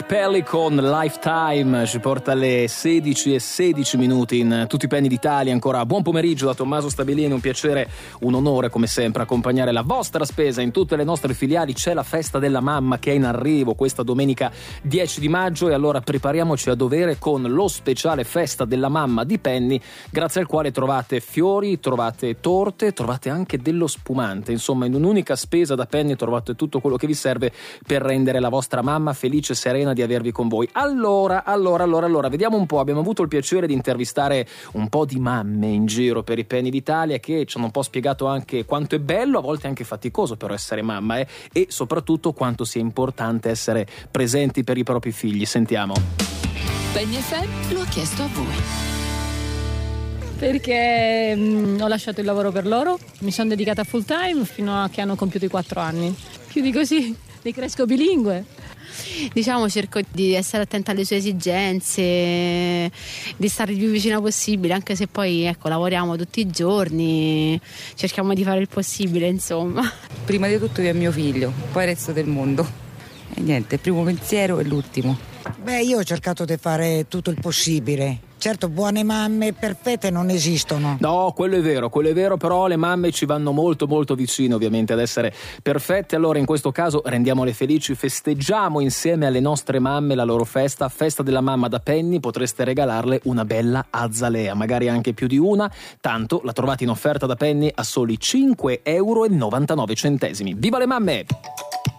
Pelli con Lifetime ci porta alle 16:16 in tutti i penny d'Italia. Ancora buon pomeriggio da Tommaso Stabilini, un piacere, un onore come sempre accompagnare la vostra spesa in tutte le nostre filiali. C'è la festa della mamma che è in arrivo questa domenica 10 di maggio e allora prepariamoci a dovere con lo speciale festa della mamma di Penny, grazie al quale trovate fiori, trovate torte, trovate anche dello spumante. Insomma, in un'unica spesa da Penny trovate tutto quello che vi serve per rendere la vostra mamma felice e serena di avervi con voi. Allora, vediamo un po'. Abbiamo avuto il piacere di intervistare un po' di mamme in giro per i penny d'Italia che ci hanno un po' spiegato anche quanto è bello, a volte anche faticoso però essere mamma e soprattutto quanto sia importante essere presenti per i propri figli. Sentiamo. Penny FM lo ha chiesto a voi. Perché ho lasciato il lavoro per loro, mi sono dedicata full time fino a che hanno compiuto i 4 anni. Più di così li cresco bilingue. Diciamo, cerco di essere attenta alle sue esigenze, di stare il più vicina possibile, anche se poi lavoriamo tutti i giorni, cerchiamo di fare il possibile, insomma. Prima di tutto io e mio figlio, poi il resto del mondo. E niente, il primo pensiero è l'ultimo. Io ho cercato di fare tutto il possibile. Certo, buone mamme perfette non esistono. No, quello è vero, però le mamme ci vanno molto molto vicino ovviamente ad essere perfette. Allora in questo caso rendiamole felici, festeggiamo insieme alle nostre mamme la loro festa della mamma da Penny. Potreste regalarle una bella azalea, magari anche più di una, tanto la trovate in offerta da Penny a soli €5,99. Viva le mamme!